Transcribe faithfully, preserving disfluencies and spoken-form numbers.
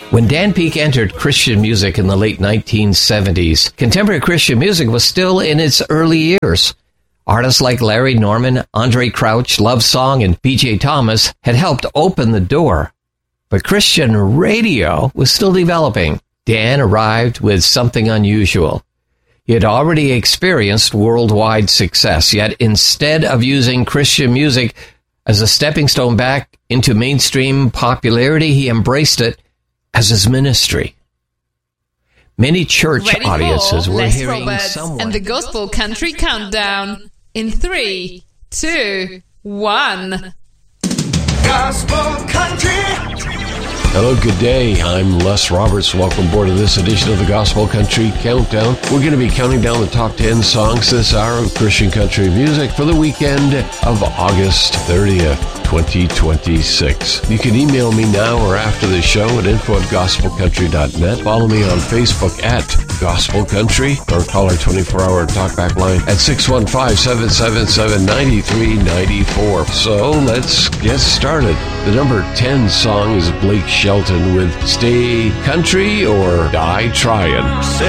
When Dan Peek entered Christian music in the late nineteen seventies, contemporary Christian music was still in its early years. Artists like Larry Norman, Andre Crouch, Love Song, and B J Thomas had helped open the door. But Christian radio was still developing. Dan arrived with something unusual. He had already experienced worldwide success, yet instead of using Christian music as a stepping stone back into mainstream popularity, he embraced it as his ministry. Many church Ready audiences for were Les hearing Roberts someone... and the Gospel Country Countdown in three, two, one. Gospel Country. Hello, good day. I'm Les Roberts. Welcome aboard to this edition of the Gospel Country Countdown. We're going to be counting down the top ten songs this hour of Christian country music for the weekend of August thirtieth, twenty twenty-six. You can email me now or after the show at info at gospel country dot net. Follow me on Facebook at Gospel Country or call our twenty-four hour talkback line at six one five, seven seven seven, nine three nine four. So let's get started. The number ten song is Blake Shelton with Stay Country or Die Tryin'.